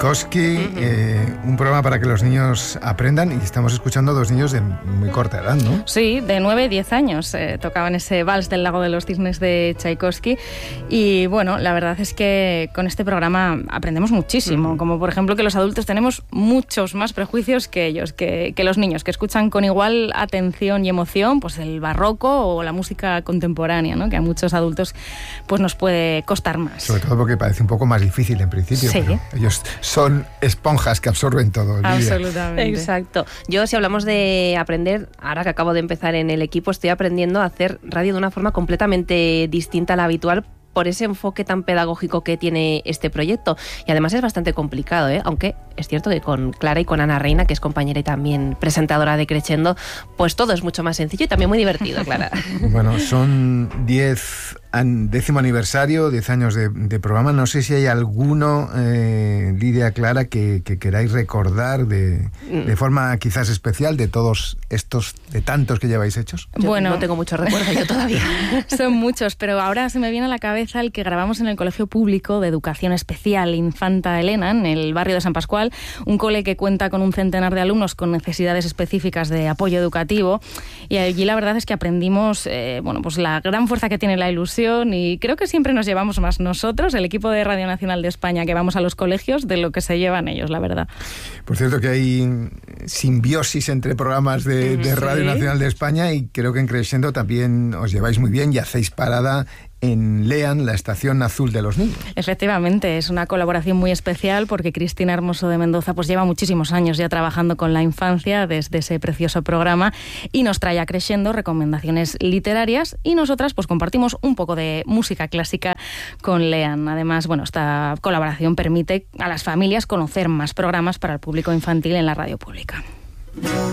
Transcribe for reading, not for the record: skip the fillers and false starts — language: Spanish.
Tchaikovsky, un programa para que los niños aprendan, y estamos escuchando a dos niños de muy corta edad, ¿no? Sí, de 9 y 10 años tocaban ese vals del Lago de los Cisnes de Tchaikovsky, y bueno, la verdad es que con este programa aprendemos muchísimo, como por ejemplo que los adultos tenemos muchos más prejuicios que ellos, que los niños, que escuchan con igual atención y emoción pues el barroco o la música contemporánea, ¿no? Que a muchos adultos pues nos puede costar más. Sobre todo porque parece un poco más difícil en principio, sí. Pero ellos son esponjas que absorben todo. Absolutamente. Exacto. Yo, si hablamos de aprender, ahora que acabo de empezar en el equipo, estoy aprendiendo a hacer radio de una forma completamente distinta a la habitual, por ese enfoque tan pedagógico que tiene este proyecto. Y además es bastante complicado, aunque es cierto que con Clara y con Ana Reina, que es compañera y también presentadora de Crescendo, pues todo es mucho más sencillo y también muy divertido, Clara. Bueno, son 10º aniversario, 10 años de programa. No sé si hay alguno, Lidia, Clara, que queráis recordar de forma quizás especial de todos estos, de tantos que lleváis hechos. Bueno, no tengo mucho recuerdo yo todavía. Son muchos, pero ahora se me viene a la cabeza el que grabamos en el Colegio Público de Educación Especial Infanta Elena, en el barrio de San Pascual, un cole que cuenta con un centenar de alumnos con necesidades específicas de apoyo educativo, y allí la verdad es que aprendimos pues la gran fuerza que tiene la ilusión, y creo que siempre nos llevamos más nosotros, el equipo de Radio Nacional de España, que vamos a los colegios, de lo que se llevan ellos, la verdad. Por cierto que hay simbiosis entre programas de Radio Nacional de España, y creo que en Crescendo también os lleváis muy bien y hacéis parada en Lean, la estación azul de los niños. Efectivamente, es una colaboración muy especial porque Cristina Hermoso de Mendoza pues lleva muchísimos años ya trabajando con la infancia desde ese precioso programa, y nos trae a Crescendo recomendaciones literarias, y nosotras pues compartimos un poco de música clásica con Lean. Además, esta colaboración permite a las familias conocer más programas para el público infantil en la radio pública.